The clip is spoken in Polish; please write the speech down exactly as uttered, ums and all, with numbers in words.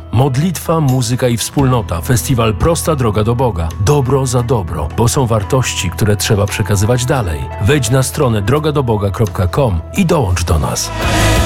Modlitwa, muzyka i wspólnota. Festiwal Prosta Droga do Boga. Dobro za dobro, bo są wartości, które trzeba przekazywać dalej. Wejdź na stronę droga do boga kropka com i dołącz do nas.